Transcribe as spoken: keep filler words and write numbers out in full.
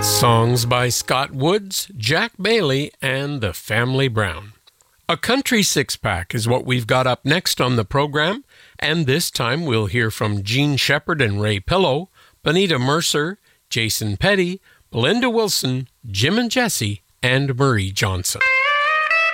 Songs by Scott Woods, Jack Bailey, and the Family Brown. A country six-pack is what we've got up next on the program, and this time we'll hear from Gene Shepard and Ray Pillow, Bonita Mercer, Jason Petty, Belinda Wilson, Jim and Jesse, and Marie Johnson.